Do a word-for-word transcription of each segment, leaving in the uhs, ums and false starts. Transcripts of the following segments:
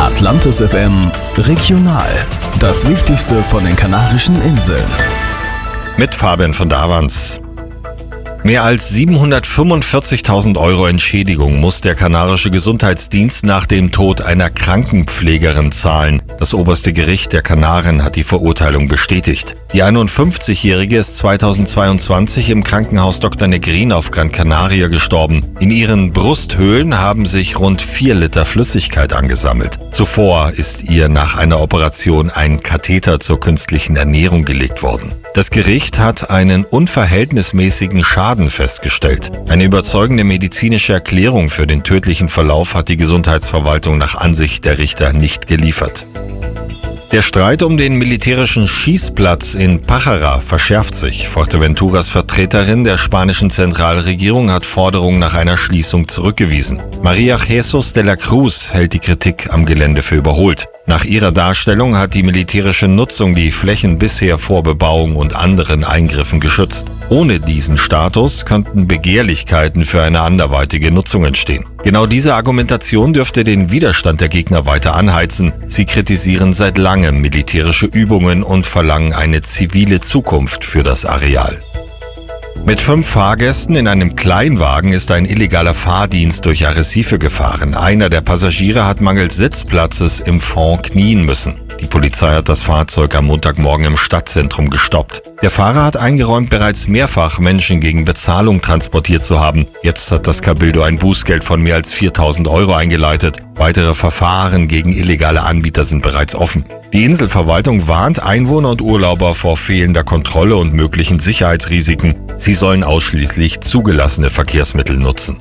Atlantis F M Regional. Das Wichtigste von den Kanarischen Inseln. Mit Fabian von Davans. Mehr als siebenhundertfünfundvierzigtausend Euro Entschädigung muss der kanarische Gesundheitsdienst nach dem Tod einer Krankenpflegerin zahlen. Das oberste Gericht der Kanaren hat die Verurteilung bestätigt. Die einundfünfzigjährige ist zweitausendzweiundzwanzig im Krankenhaus Doktor Negrin auf Gran Canaria gestorben. In ihren Brusthöhlen haben sich rund vier Liter Flüssigkeit angesammelt. Zuvor ist ihr nach einer Operation ein Katheter zur künstlichen Ernährung gelegt worden. Das Gericht hat einen unverhältnismäßigen Schaden festgestellt. Eine überzeugende medizinische Erklärung für den tödlichen Verlauf hat die Gesundheitsverwaltung nach Ansicht der Richter nicht geliefert. Der Streit um den militärischen Schießplatz in Pájara verschärft sich. Fuerteventuras Vertreterin der spanischen Zentralregierung hat Forderungen nach einer Schließung zurückgewiesen. María Jesús de la Cruz hält die Kritik am Gelände für überholt. Nach ihrer Darstellung hat die militärische Nutzung die Flächen bisher vor Bebauung und anderen Eingriffen geschützt. Ohne diesen Status könnten Begehrlichkeiten für eine anderweitige Nutzung entstehen. Genau diese Argumentation dürfte den Widerstand der Gegner weiter anheizen. Sie kritisieren seit langem militärische Übungen und verlangen eine zivile Zukunft für das Areal. Mit fünf Fahrgästen in einem Kleinwagen ist ein illegaler Fahrdienst durch Arrecife gefahren. Einer der Passagiere hat mangels Sitzplatzes im Fond knien müssen. Die Polizei hat das Fahrzeug am Montagmorgen im Stadtzentrum gestoppt. Der Fahrer hat eingeräumt, bereits mehrfach Menschen gegen Bezahlung transportiert zu haben. Jetzt hat das Cabildo ein Bußgeld von mehr als viertausend Euro eingeleitet. Weitere Verfahren gegen illegale Anbieter sind bereits offen. Die Inselverwaltung warnt Einwohner und Urlauber vor fehlender Kontrolle und möglichen Sicherheitsrisiken. Sie sollen ausschließlich zugelassene Verkehrsmittel nutzen.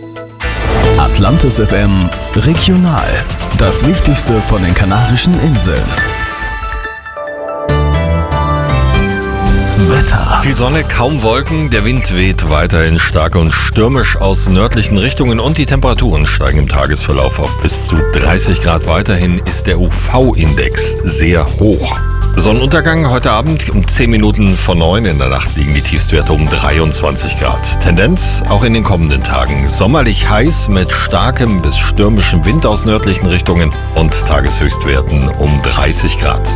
Atlantis F M Regional. Das Wichtigste von den Kanarischen Inseln. Wetter. Viel Sonne, kaum Wolken, der Wind weht weiterhin stark und stürmisch aus nördlichen Richtungen und die Temperaturen steigen im Tagesverlauf auf bis zu dreißig Grad. Weiterhin ist der U V-Index sehr hoch. Sonnenuntergang heute Abend um zehn Minuten vor neun. In der Nacht liegen die Tiefstwerte um dreiundzwanzig Grad. Tendenz auch in den kommenden Tagen. Sommerlich heiß mit starkem bis stürmischem Wind aus nördlichen Richtungen und Tageshöchstwerten um dreißig Grad.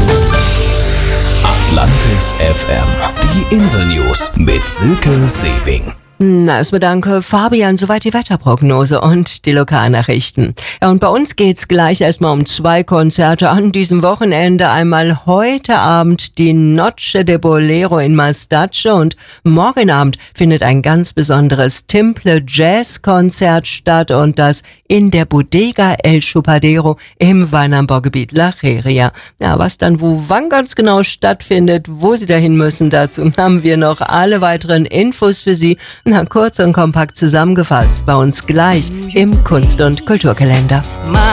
Atlantis F M. Die Insel-News mit Silke Sewing. Na, erstmal danke, Fabian. Soweit die Wetterprognose und die Lokalnachrichten. Ja, und bei uns geht's gleich erstmal um zwei Konzerte an diesem Wochenende. Einmal heute Abend die Noche de Bolero in Mastache und morgen Abend findet ein ganz besonderes Timple Jazz-Konzert statt und das in der Bodega El Chupadero im Weinanbaugebiet La Jeria. Ja, was dann wo wann ganz genau stattfindet, wo Sie dahin müssen, dazu haben wir noch alle weiteren Infos für Sie. Na, kurz und kompakt zusammengefasst bei uns gleich im Kunst- und Kulturkalender.